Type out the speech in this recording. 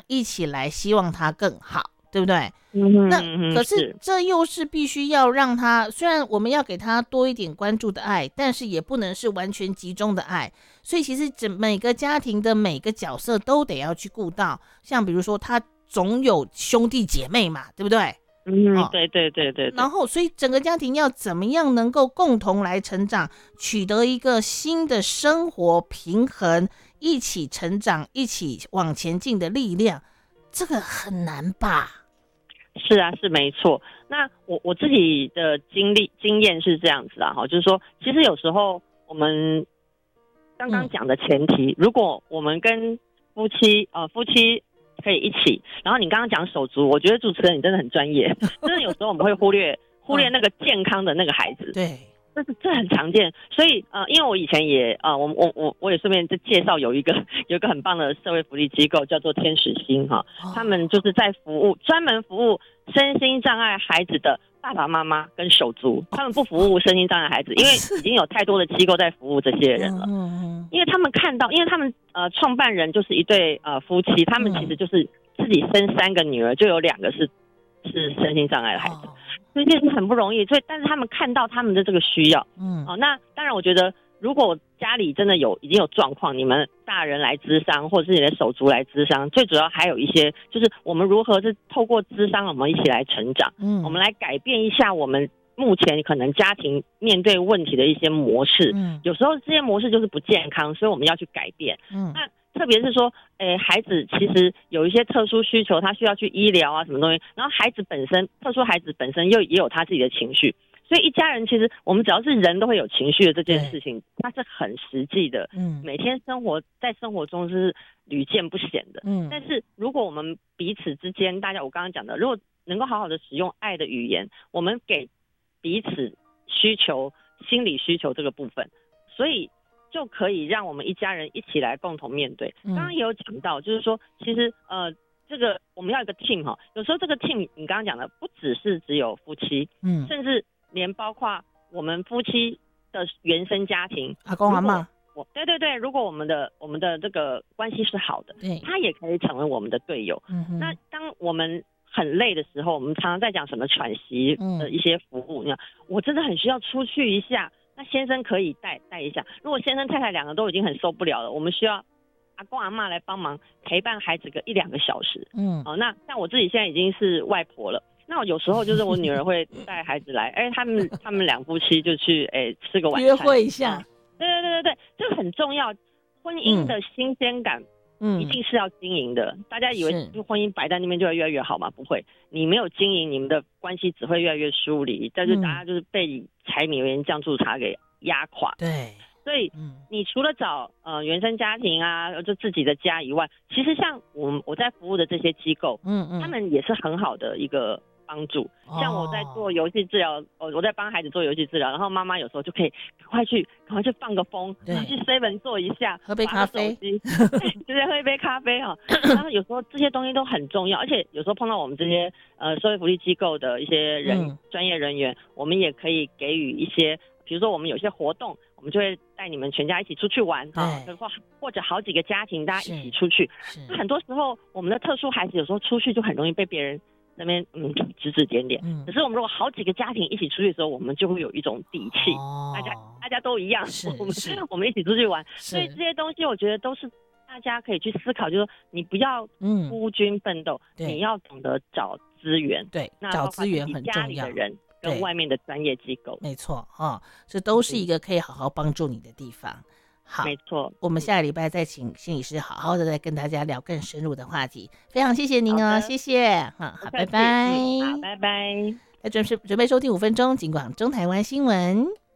一起来希望他更好，对不对？那可是这又是必须要让他，虽然我们要给他多一点关注的爱，但是也不能是完全集中的爱，所以其实每个家庭的每个角色都得要去顾到，像比如说他总有兄弟姐妹嘛，对不对？ 对。 然后所以整个家庭要怎么样能够共同来成长，取得一个新的生活平衡，一起成长，一起往前进的力量，这个很难吧？ 是啊，是没错。那我自己的经验是这样子啊，就是说，其实有时候我们刚刚讲的前提，如果我们跟夫妻可以一起，然后你刚刚讲手足，我觉得主持人你真的很专业，真的有时候我们会忽略那个健康的那个孩子， 对。 这很常见，所以因为我以前也我也顺便介绍有一个很棒的社会福利机构叫做天使心他们就是在专门服务身心障碍孩子的爸爸妈妈跟手足，他们不服务身心障碍孩子，因为已经有太多的机构在服务这些人了。因为他们创办人就是一对夫妻，他们其实就是自己生3个女儿，就有2个是身心障碍的孩子。所以这是很不容易，但是他们看到他们的这个需要，那当然我觉得如果家里真的已经有状况，你们大人来咨商，或者是你的手足来咨商，最主要还有一些就是我们如何是透过咨商，我们一起来成长，我们来改变一下我们目前可能家庭面对问题的一些模式，有时候这些模式就是不健康，所以我们要去改变。那特别是说，孩子其实有一些特殊需求，他需要去医疗啊什么东西，然后特殊孩子本身也有他自己的情绪，所以一家人其实我们只要是人都会有情绪的这件事情，它是很实际的，每天在生活中是屡见不鲜的。但是如果我们彼此之间，我刚刚讲的，如果能够好好的使用爱的语言，我们给彼此需求、心理需求这个部分，所以就可以让我们一家人一起来共同面对。刚刚也有讲到，就是说，其实这个我们要一个 team 有时候这个 team 你刚刚讲的不只有夫妻，甚至连包括我们夫妻的原生家庭， 阿公阿嬷， 对，如果我们的这个关系是好的，他也可以成为我们的队友。那当我们很累的时候，我们常常在讲什么喘息的一些服务，我真的很需要出去一下。那先生可以带一下，如果先生太太2个都已经很受不了了，我们需要阿公阿嬷来帮忙陪伴孩子个1-2个小时。那像我自己现在已经是外婆了，那我有时候就是我女儿会带孩子来，他们2夫妻就去吃个晚餐， 约会一下。 对，这个很重要，婚姻的新鲜感。一定是要经营的。大家以为婚姻摆在那边就会越来越好吗？不会，你没有经营，你们的关系只会越来越疏离，但是大家就是被柴米油盐酱醋茶给压垮。 对， 所以你除了找原生家庭啊，就自己的家以外，其实像我在服务的这些机构，他们也是很好的一个帮助。像我在做游戏治疗，我在帮孩子做游戏治疗，然后妈妈有时候就可以赶快去放个风，然后去 7 坐一下， 喝杯咖啡， 直接喝一杯咖啡然后有时候这些东西都很重要，而且有时候碰到我们这些社会福利机构的一些专业人员，我们也可以给予一些，比如说我们有些活动，我们就会带你们全家一起出去玩或者好几个家庭大家一起出去。很多时候我们的特殊孩子有时候出去就很容易被别人那边指指点点，可是我们如果好几个家庭一起出去的时候，我们就会有一种底气，大家都一样，我们一起出去玩。所以这些东西我觉得都是大家可以去思考，就是说你不要孤军奋斗，你要懂得找资源。 对，找资源很重要。 家里的人跟外面的专业机构， 没错这都是一个可以好好帮助你的地方。好， 没错， 我们下个礼拜再請心理師好好的再跟大家聊更深入的話題。非常謝謝您謝謝。好，拜拜。 好，拜拜。 準備收聽5分鐘，警廣中台灣新聞。